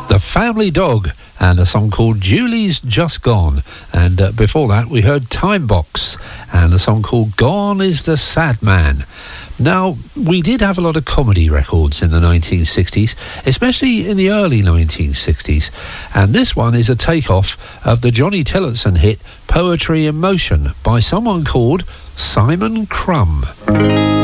The Family Dog and a song called Julie's Just Gone. And before that, we heard Time Box and a song called Gone is the Sad Man. Now, we did have a lot of comedy records in the 1960s, especially in the early 1960s. And this one is a takeoff of the Johnny Tillotson hit Poetry in Motion by someone called Simon Crumb.